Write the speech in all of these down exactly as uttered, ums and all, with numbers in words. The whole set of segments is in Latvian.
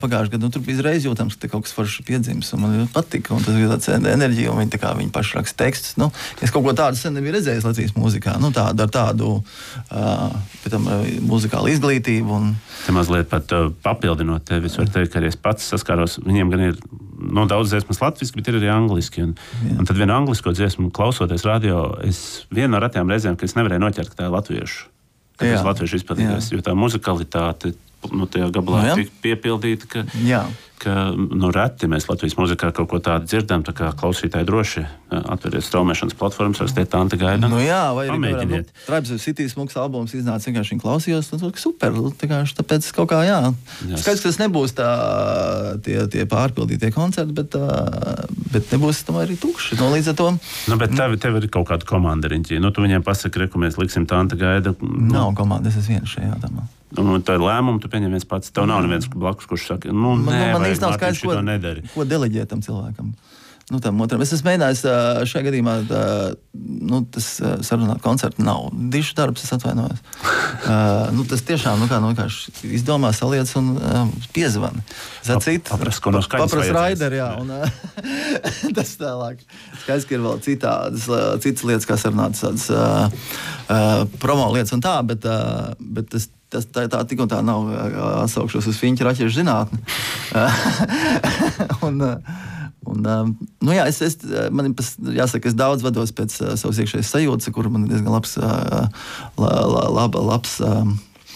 pagājušajā gadā, nu, tur bija izreiz jūtams, ka kaut kas foršs piedzims, un man patika, un tas bija tāds enerģija, un viņi tā kā viņi paši raksta tekstus. Nu, es kaut ko tādu sen nebiju redzējis Latvijas mūzikā, nu, tādu ar tādu uh, pēc tam muzikālu izglītību. Un... Te mazliet pat uh, papildinot tevi, es varu teikt, ka arī es pats saskāros, viņiem gan ir no daudz dziesmas latviski, bet ir arī angliski, un, un tad vienu anglisko dziesmu klausoties radio, es vienu no retām reizēm, ka es nevarēju noķert, ka tā ir latviešu, ka tas latviešu izpildītājs, jo tā muzikalitāte nu, tajā gabalā no, tik piepildīta, ka, ka nu, reti mēs Latvijas mūzikā kaut ko tādu dzirdam, tā kā klausītāji droši atveriet straumēšanas platformas, rakstiet Tanta Gaida. Nu jā, vai arī, piemēram, nu, Tribes of City smuks albums iznāca, vienkārši viņi klausījos, un tas super, vienkārši tāpēc kaut kā, jā. Yes. Skaidrs, ka tas nebūs tā, tie, tie pārpildītie koncerti, bet, bet nebūs tam arī tukši, no līdz ar to. Nu, bet tev, tev ir kaut kāda komandariņķi, nu, tu viņiem pasaki, reku, mēs liksim Tanta Gaida. Nu. Nav komanda, es esmu viens šajā tamā. Un tā ir lēmuma, tu pieņem viens pats. Tev nav neviens blakus, kurš saka, nu, man, nē, man vai nav Mārtiņš skaidrs, ko, to nedari. Ko deleģēt tam cilvēkam. Nu, tam otram. Es esmu mēģinājis šajā gadījumā, tā, nu, tas sarunāt koncertu nav. Dišu darbs, es atvainojos. uh, nu, tas tiešām, nu kā, nu, vienkārši izdomā saliec un uh, piezvani. Zacīt, papras, ko no skaņas papras raider, jā. Un, uh, tas tālāk. Skaidrs, ka ir vēl citādas, citas lietas, kā sarunāt tādas uh, uh, promo lietas un tā, bet, uh, bet tas Tas tā, tā tik un tā nav atsaukšos uz fiņķa raķešu zinātni. un, un, nu jā, es, es, man jāsaka, es daudz vados pēc uh, savas iekšējas sajūtas, kur man ir diezgan labs, uh, la, la, laba, labs um,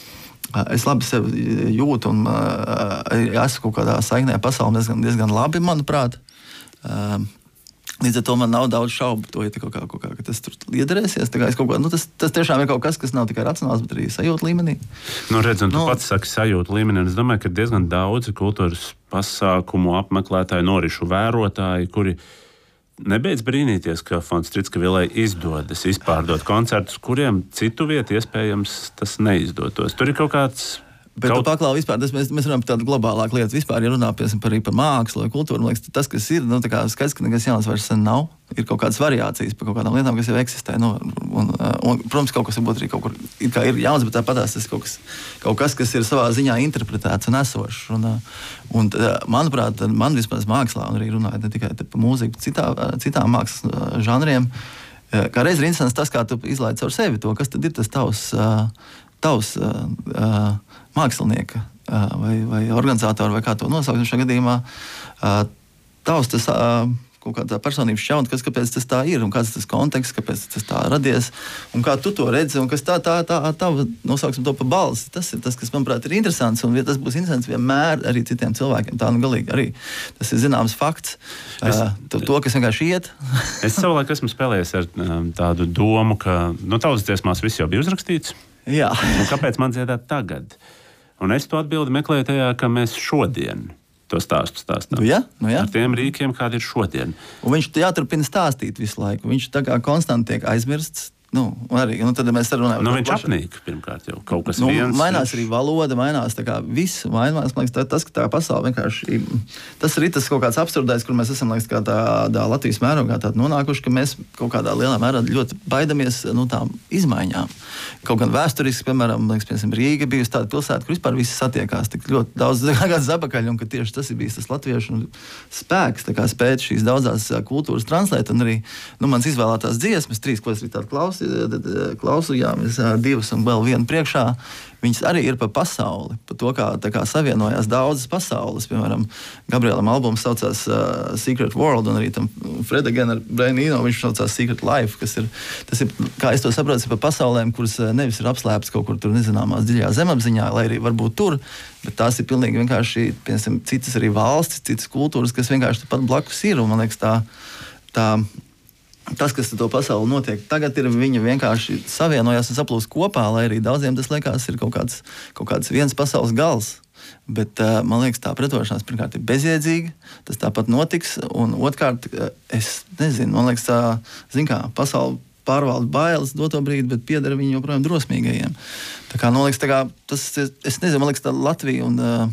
es labi sevi jūtu un uh, esmu kaut kādā saiknē pasaulē diezgan, diezgan labi, manuprāt. Uh, Līdz ar to man nav daudz šaubu to, ja kaut kā, kaut kā, ka tas tur liederēsies. Tā kā es kaut kā, nu, tas, tas tiešām ir kaut kas, kas nav tikai racionāls, bet arī sajūta līmenī. Nu, redz, un tu nu, pats saki sajūta līmenī, un es domāju, ka diezgan daudzi kultūras pasākumu apmeklētāji, norišu vērotāji, kuri nebeidz brīnīties, ka Fonds Strickavilai izdodas izpārdot koncertus, kuriem citu vietu iespējams tas neizdotos. Tur ir kaut kāds... Bet Kaut... tu paklāvi vispār, tas mēs, mēs runājam par tādu globālāku lietu. Vispār, ja runā piemēram par, par mākslu vai kultūru, man liekas, tas, kas ir, nu, tā kā skaidrs, ka nekas jauns vairs sen nav. Ir kaut kādas variācijas par kaut kādām lietām, kas jau eksistē. Nu, un, un, protams, kaut kas varbūt arī kaut kur ir, kā ir jauns, bet tāpatās tas kaut kas, kaut kas, kas ir savā ziņā interpretēts un esošs. Un, un, manuprāt, man vismaz mākslā, un arī runājot ne tikai par mūziku, citā, citām mākslas žanriem, kā reiz ir interesants tas, kā tu izlaidi caur sevi to, kas tad ir tas tavs, tavs uh, mākslinieka uh, vai, vai organizatori, vai kā to nosaukt šajā gadījumā, uh, tavs tas uh, kaut kādā personības šķautne, kas, kāpēc tas tā ir, un kāds tas konteksts, kāpēc tas tā radies, un kā tu to redzi, un kas tā, tā, tā, tā nosauksim to pa balsi. Tas ir tas, kas, manuprāt, ir interesants, un tas būs interesants vienmēr arī citiem cilvēkiem. Tā nu galīgi arī tas ir zināms fakts. Es, uh, to, to, kas vienkārši iet. Es savulaik esmu spēlējies ar um, tādu domu, ka, nu, tautas dziesmās viss jau bija uzrakstīts. Jā. Un kāpēc man dziedāt tagad? Un es to atbildi meklēju tajā, ka mēs šodien to stāstu stāstām. Nu, jā, nu, jā. Ar tiem rīkiem, kādi ir šodien. Un viņš jāturpina stāstīt visu laiku. Viņš tā kā konstanti tiek aizmirsts. Nu, arī, nu, tad mēs runājam. Nu, viņš apnīk pirmkārt jau kaut kas nu, viens. Mainās arī valoda, mainās tā kā viss. Mainās, man liekas, tas, ka tā pasaule vienkārši... Tas arī tas kaut kāds absurdais, kur mēs esam, liekas, kā tādā Latvijas mērogā tāda nonākuši, ka mēs kaut kādā lielā mērā ļoti baidamies no tām izmaiņām. Kaut gan vēsturiski, piemēram, liekas, piemēram, Rīga bijusi tāda pilsēta, kur vispār visi satiekās tik ļoti daudz gadus apakaļ, un ka tieši tas ir bijis tas latviešu spēks, tā kā spēt šīs daudzās kultūras translēt, un arī, nu, mans izvēlētās dziesmas, trīs, ko es arī tādu klausu, klausījāmies divas un vēl vienu priekšā, viņas arī ir par pasauli, par to, kā, kā savienojās daudzas pasaules. Piemēram, Gabrielam albums saucās uh, Secret World, un arī tam Fred again ar Brian Eno, viņš saucās Secret Life, kas ir, tas ir, kā es to saprotu, ir par pasaulēm, kuras nevis ir apslēptas kaut kur tur nezināmās dziļā zemapziņā, lai arī varbūt tur, bet tās ir pilnīgi vienkārši, piemēram, citas arī valstis, citas kultūras, kas vienkārši pat blakus ir, un man liekas tā, tā tas, kas to pasauli notiek, tagad ir viņa vienkārši savienojās un saplūst kopā, lai arī daudziem tas liekas ir kaut kāds, kaut kāds viens pasaules gals. Bet uh, man liekas, tā pretošanās pirmkārt ir bezjēdzīga, tas tāpat notiks, un otrkārt, es nezinu, man liekas, tā, zin kā, pasauli pārvalda bailes doto brīdi, bet piedara viņi joprojām drosmīgajiem. Tā kā, man liekas, tā kā, tas, es nezinu, man liekas, tā Latvija un uh,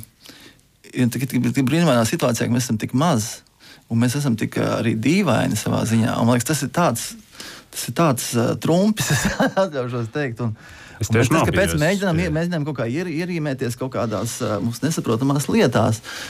ir tik, tik, tik brīnumainā situācijā, ka mēs esam tik maz, un mēs esam tik arī dīvaini savā ziņā. Un, man liekas, tas ir tāds, tas ir tāds uh, trumpis, es atļaušos teikt. Un, Es un mēs tieši tas, kāpēc nopīros. mēģinām, Jā. mēģinām kaut kā ier, ierīmēties kaut kādās uh, mums nesaprotamās lietās,